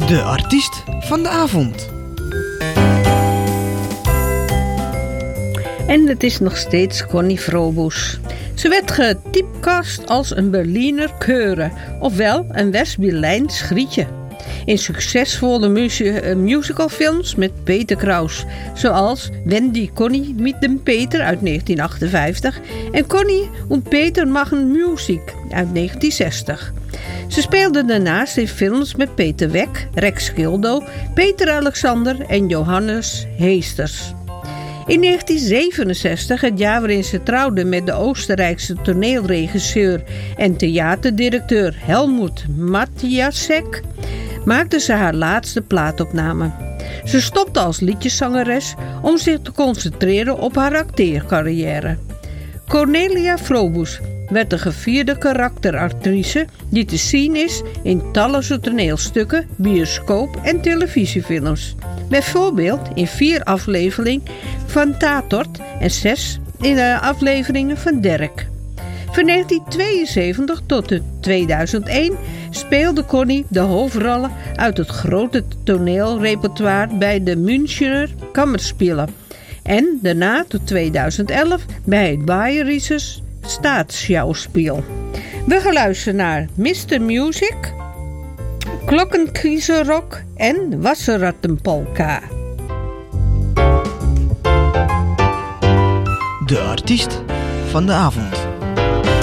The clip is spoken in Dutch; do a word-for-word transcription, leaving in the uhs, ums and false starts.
De artiest van de avond. En het is nog steeds Connie Frobus. Ze werd getypecast als een Berliner Keure, ofwel een West-Berlijns Schrietje. In succesvolle muzie- musicalfilms met Peter Kraus, zoals Wenn die Connie mit dem Peter uit negentien achtenvijftig en Connie und Peter machen Musik uit negentien zestig. Ze speelde daarnaast in films met Peter Weck, Rex Gildo, Peter Alexander en Johannes Heesters. In negentien zevenenzestig, het jaar waarin ze trouwde met de Oostenrijkse toneelregisseur en theaterdirecteur Helmut Matthiasek, maakte ze haar laatste plaatopname. Ze stopte als liedjeszangeres om zich te concentreren op haar acteercarrière. Cornelia Frobus werd een gevierde karakteractrice die te zien is in talloze toneelstukken, bioscoop- en televisiefilms. Bijvoorbeeld in vier afleveringen van Tatort en zes in de afleveringen van Derek. Van negentien tweeënzeventig tot tweeduizend één speelde Connie de hoofdrollen uit het grote toneelrepertoire bij de Münchener Kammerspielen. En daarna tot tweeduizend elf bij het Bayerisches Staatsschauspiel. We gaan luisteren naar mister Music, Glockenkieserrock en Wasserrattenpolka. De artiest van de avond.